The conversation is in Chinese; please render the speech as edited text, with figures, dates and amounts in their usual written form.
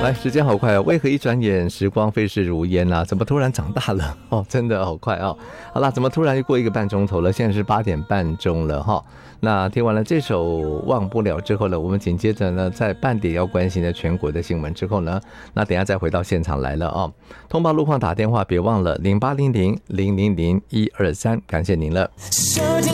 来，时间好快哦，为何一转眼时光飞逝如烟啊？怎么突然长大了哦？真的好快哦！好啦，怎么突然又过1个半钟头了？现在是8点半钟了哈。那听完了这首忘不了之后呢，我们紧接着呢，在半点要关心的全国的新闻之后呢，那等一下再回到现场来了哦。通报路况打电话别忘了0800000123，感谢您了。